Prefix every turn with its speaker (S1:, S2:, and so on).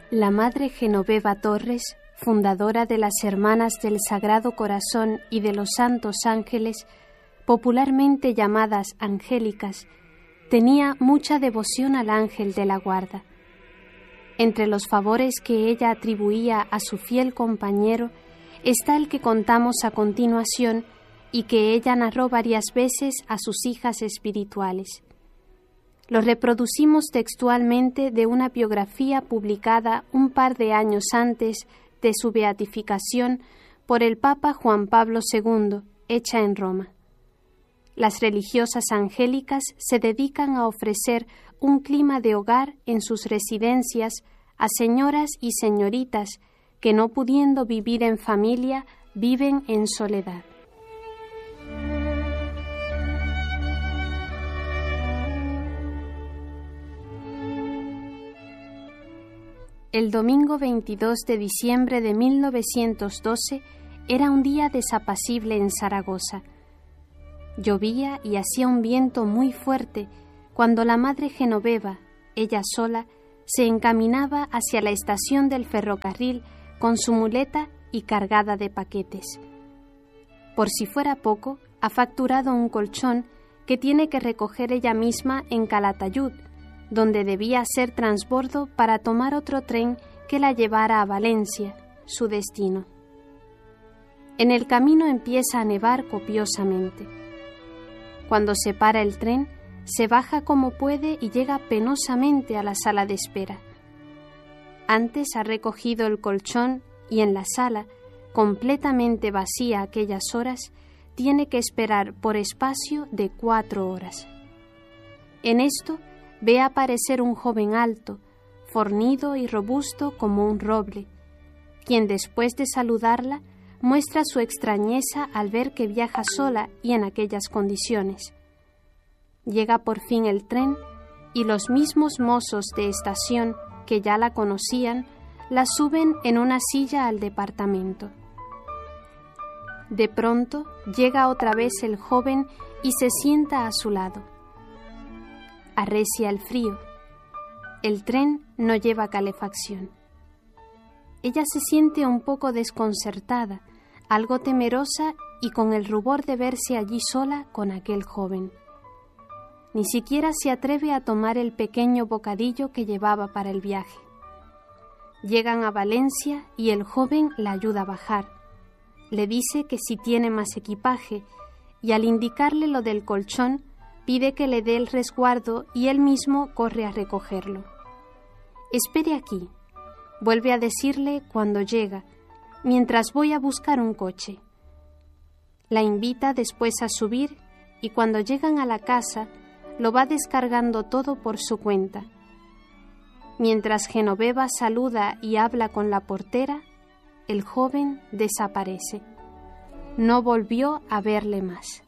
S1: La Madre Genoveva Torres, fundadora de las Hermanas del Sagrado Corazón y de los Santos Ángeles, popularmente llamadas angélicas, tenía mucha devoción al ángel de la guarda. Entre los favores que ella atribuía a su fiel compañero está el que contamos a continuación y que ella narró varias veces a sus hijas espirituales. Lo reproducimos textualmente de una biografía publicada un par de años antes de su beatificación por el Papa Juan Pablo II, hecha en Roma. Las religiosas angélicas se dedican a ofrecer un clima de hogar en sus residencias a señoras y señoritas que, no pudiendo vivir en familia, viven en soledad. El domingo 22 de diciembre de 1912 era un día desapacible en Zaragoza. Llovía y hacía un viento muy fuerte cuando la Madre Genoveva, ella sola, se encaminaba hacia la estación del ferrocarril con su muleta y cargada de paquetes. Por si fuera poco, ha facturado un colchón que tiene que recoger ella misma en Calatayud, donde debía hacer transbordo para tomar otro tren que la llevara a Valencia, su destino. En el camino empieza a nevar copiosamente. Cuando se para el tren, se baja como puede y llega penosamente a la sala de espera. Antes ha recogido el colchón y en la sala, completamente vacía a aquellas horas, tiene que esperar por espacio de 4 horas. En esto, ve aparecer un joven alto, fornido y robusto como un roble, quien después de saludarla muestra su extrañeza al ver que viaja sola y en aquellas condiciones. Llega por fin el tren y los mismos mozos de estación que ya la conocían la suben en una silla al departamento. De pronto llega otra vez el joven y se sienta a su lado. Arrecia el frío. El tren no lleva calefacción. Ella se siente un poco desconcertada, algo temerosa y con el rubor de verse allí sola con aquel joven. Ni siquiera se atreve a tomar el pequeño bocadillo que llevaba para el viaje. Llegan a Valencia y el joven la ayuda a bajar. Le dice que si tiene más equipaje y al indicarle lo del colchón, pide que le dé el resguardo y él mismo corre a recogerlo. «Espere aquí», vuelve a decirle cuando llega, «mientras voy a buscar un coche». La invita después a subir y cuando llegan a la casa lo va descargando todo por su cuenta. Mientras Genoveva saluda y habla con la portera, el joven desaparece. No volvió a verle más.